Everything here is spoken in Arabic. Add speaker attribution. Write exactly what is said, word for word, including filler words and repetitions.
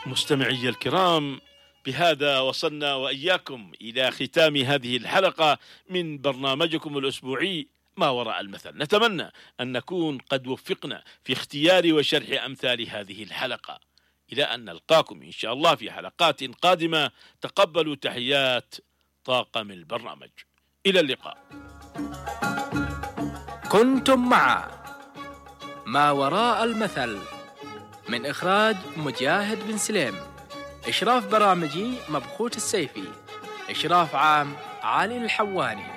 Speaker 1: مستمعي الكرام، بهذا وصلنا وإياكم إلى ختام هذه الحلقة من برنامجكم الأسبوعي ما وراء المثل. نتمنى أن نكون قد وفقنا في اختيار وشرح أمثال هذه الحلقة. إلى أن نلقاكم إن شاء الله في حلقات قادمة. تقبلوا تحيات طاقم البرنامج. إلى اللقاء.
Speaker 2: كنتم مع ما وراء المثل من إخراج مجاهد بن سليم. إشراف برامجي مبخوت السيفي. إشراف عام علي الحواني.